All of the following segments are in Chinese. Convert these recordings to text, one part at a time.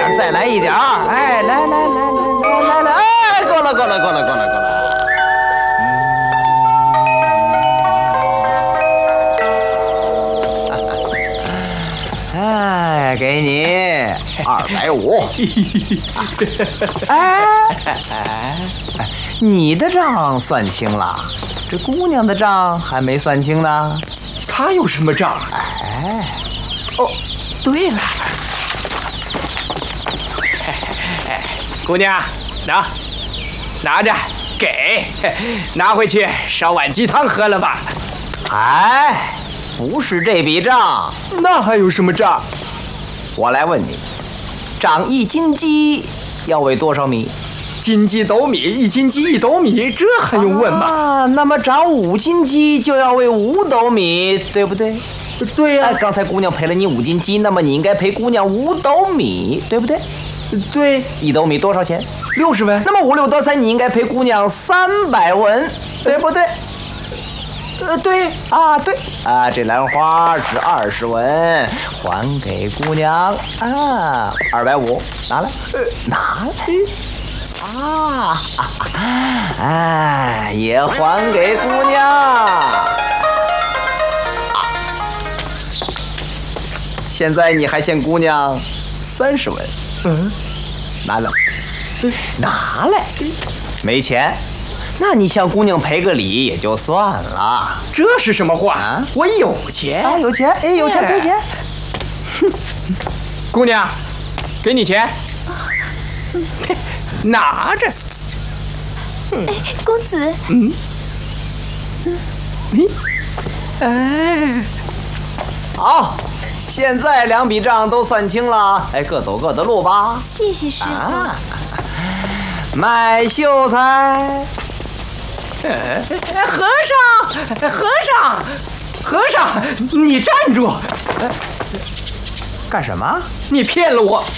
点，再来一点。哎，来，哎，够了。哎，给你250。哎，你的账算清了，这姑娘的账还没算清呢。 她有什么账？ 哎， 哦，对了，姑娘，拿着，给，拿回去烧碗鸡汤喝了吧。 哎，不是这笔账， 那还有什么账？ 我来问你，长1斤鸡要喂多少米？ 斤鸡斗米，1斤鸡1斗米，这还用问吗？ 啊，那么长5斤鸡就要喂5斗米，对不对？ 对呀、 哎，刚才姑娘赔了你5斤鸡，那么你应该赔姑娘5斗米，对不对？ 对 ，1斗米多少钱 ，60文。 那么5、6得3，你应该赔姑娘300文，对不对？ 对啊，对啊，这兰花值20文，还给姑娘啊，250，拿来，拿来。啊，哎，也还给姑娘。现在你还欠姑娘30文，拿来，拿来，没钱，那你向姑娘赔个礼也就算了。 这是什么话啊？ 我有钱啊，有钱，哎，有钱赔钱。 姑娘，给你钱，拿着。 哎，公子， 哎， 好，现在2笔账都算清了，哎，各走各的路吧。 谢谢师傅。 啊，卖秀才。 和尚，你站住！ 干什么？ 你骗了我！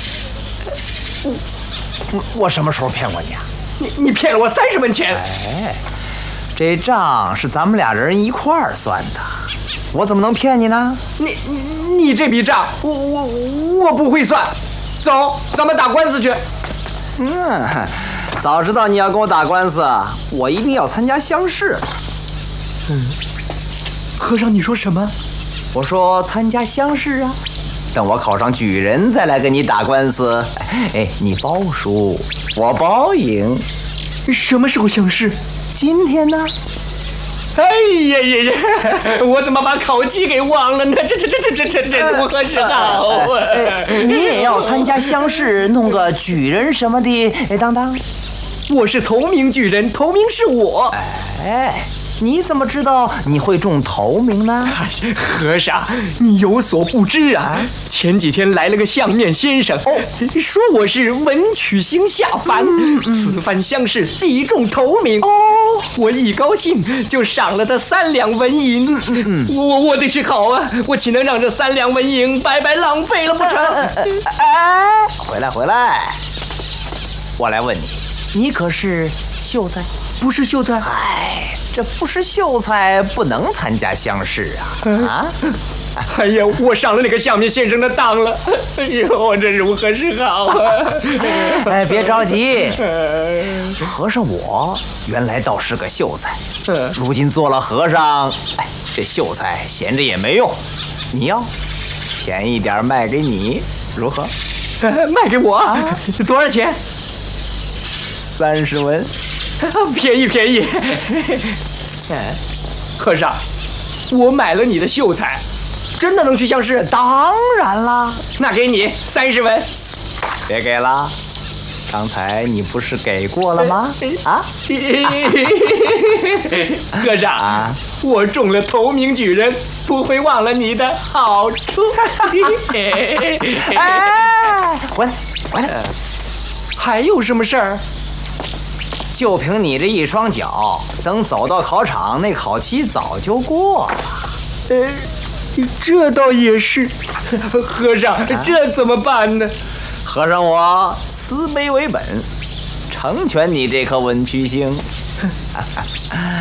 我什么时候骗过你啊？ 你骗了我30文钱！ 哎，这账是咱们俩人一块儿算的，我怎么能骗你呢？ 你这笔账，我不会算。走，咱们打官司去。 早知道你要跟我打官司，我一定要参加乡试的。 和尚，你说什么？ 我说参加乡试啊，等我考上举人再来跟你打官司。哎，你包输，我包赢。 什么时候乡试？ 今天呢？ 哎呀，我怎么把考期给忘了呢？这如何是好啊？ 你也要参加乡试，弄个举人什么的，当当。 我是头名举人，头名是我。 哎，你怎么知道你会中头名呢？ 和尚，你有所不知啊！前几天来了个相面先生，说我是文曲星下凡，此番乡试必中头名。我一高兴就赏了他3两文银。我得去考啊！我岂能让这3两文银白白浪费了不成？ 哎，回来，我来问你，你可是秀才？ 不是秀才。 哎，这不是秀才不能参加乡试啊！ 哎呀，我上了那个相面先生的当了。哎呦，这如何是好啊？ 哎，别着急，和尚我原来倒是个秀才，如今做了和尚，哎，这秀才闲着也没用。你要便宜点卖给你，如何？ 卖给我啊？多少钱 ？30文。 便宜。和尚，我买了你的秀才，真的能去乡试？ 当然啦。 那给你30文。 别给了，刚才你不是给过了吗？啊？ 和尚啊，我中了头名举人，不会忘了你的好处。 哎，回来。 还有什么事儿？ 就凭你这一双脚，等走到考场，那考期早就过了。 这倒也是。和尚，这怎么办呢？ 和尚我慈悲为本，成全你这颗文曲星。